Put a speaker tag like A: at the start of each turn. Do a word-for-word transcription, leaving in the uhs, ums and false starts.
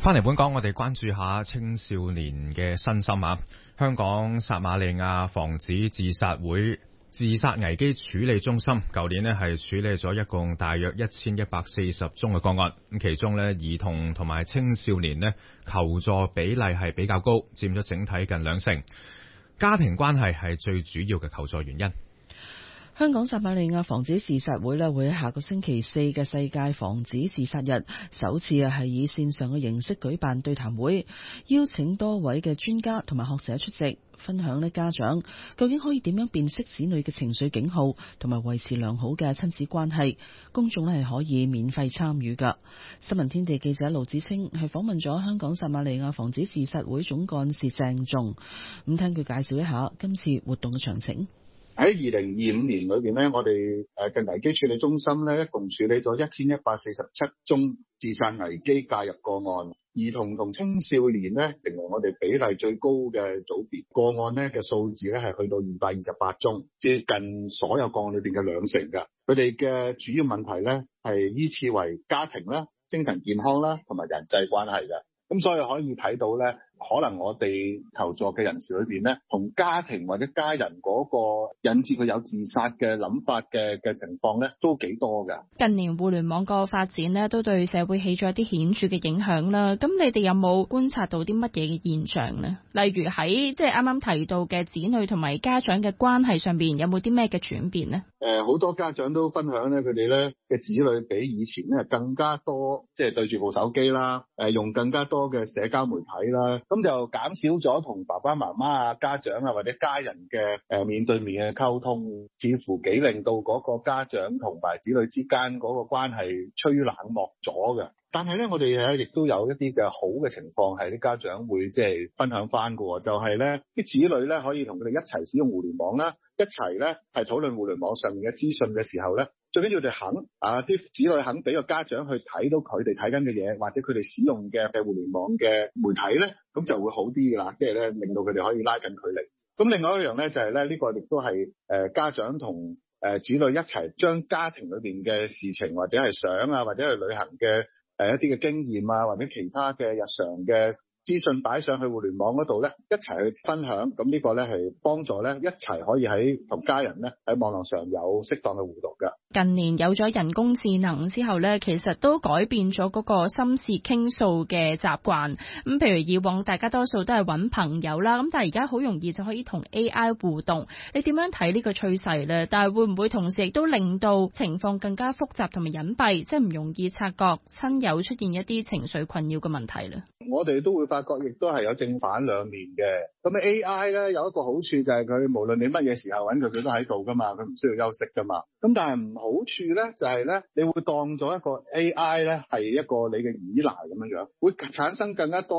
A: 翻嚟本港，我哋關注下青少年嘅身心啊。香港撒瑪利亞防止自殺會自殺危機處理中心舊年呢係處理咗一共大約一千一百四十宗嘅個案，咁其中呢，兒童同埋青少年呢求助比例係比較高，佔咗整體近兩成。家庭關係係最主要嘅求助原因。
B: 香港撒瑪利亞防止自殺會咧會喺下個星期四嘅世界防止自殺日，首次啊係以線上嘅形式舉辦對談會，邀請多位嘅專家同埋學者出席，分享咧家長究竟可以點樣辨識子女嘅情緒警號，同埋維持良好嘅親子關係。公眾咧係可以免費參與噶。新聞天地記者盧子清係訪問咗香港撒瑪利亞防止自殺會總幹事鄭仲，咁聽佢介紹一下今次活動嘅詳情。
C: 喺二零二五年裏邊咧，我哋誒嘅危機處理中心咧，一共處理咗一千一百四十七宗自殺危機介入個案。兒童同青少年咧，成為我哋比例最高嘅組別，個案咧嘅數字咧係去到二百二十八宗，接近所有個案裏邊嘅兩成㗎。佢哋嘅主要問題咧係依次為家庭啦、精神健康啦同埋人際關係嘅。咁所以可以睇到咧，可能我哋求助嘅人士裏邊咧，同家庭或者家人嗰個引致佢有自殺嘅諗法嘅嘅情況咧，都幾多㗎。
D: 近年互聯網個發展咧，都對社會起咗一啲顯著嘅影響啦。咁你哋有冇觀察到啲乜嘢嘅現象呢？例如喺即係啱啱提到嘅子女同埋家長嘅關係上邊，有冇啲咩嘅轉變呢？
C: 誒、呃，好多家長都分享咧，佢哋咧嘅子女比以前咧更加多，即係對住部手機啦，誒，用更加多嘅社交媒體啦，咁就減少咗同爸爸媽媽啊、家長啊或者家人嘅誒面對面嘅溝通，似乎幾令到嗰個家長同埋子女之間嗰個關係趨於冷漠咗嘅。但係咧，我哋誒亦都有一啲嘅好嘅情況係啲家長會即係分享翻嘅，就係咧啲子女咧可以同佢哋一齊使用互聯網啦，一齊咧係討論互聯網上面嘅資訊嘅時候咧，最緊要佢哋肯啊，啲子女肯俾個家長去睇到佢哋睇緊嘅嘢，或者佢哋使用嘅嘅互聯網嘅媒體咧，咁就會好啲㗎啦，即係咧令到佢哋可以拉近距離。咁另外一樣咧就係咧呢個亦都係誒家長同誒子女一齊將家庭裏邊嘅事情或者係相啊，或者係旅行嘅誒一啲嘅經驗啊，或者其他嘅日常嘅資訊擺上去互聯網嗰度咧，一齊去分享，咁呢個咧係幫助咧一齊可以喺同家人咧喺網絡上有適當嘅互動㗎。
D: 近年有咗人工智能之後咧，其實都改變咗嗰個心事傾訴嘅習慣。咁譬如以往大家多數都係揾朋友啦，咁但係而家好容易就可以同 A I 互動。你點樣睇呢個趨勢咧？但係會唔會同時亦都令到情況更加複雜同埋隱蔽，即係唔容易察覺親友出現一啲情緒困擾嘅問題咧？
C: 我哋都會發覺亦都係有正反兩面嘅。咁 A I 咧有一個好處就係佢無論你乜嘢時候揾佢，佢都喺度噶嘛，佢唔需要休息噶嘛。咁但係唔好處咧就係咧，你會當咗一個 A I 咧係一個你嘅依賴咁樣樣，會產生更加多